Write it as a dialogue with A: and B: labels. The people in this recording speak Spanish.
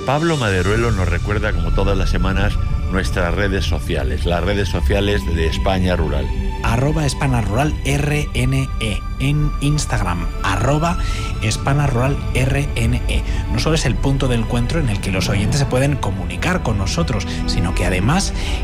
A: Pablo Maderuelo nos recuerda, como todas las semanas, nuestras redes sociales, las redes sociales de España Rural.
B: @SpanaRuralRNE en Instagram, @SpanaRuralRNE. No solo es el punto de encuentro en el que los oyentes se pueden comunicar con nosotros, sino que además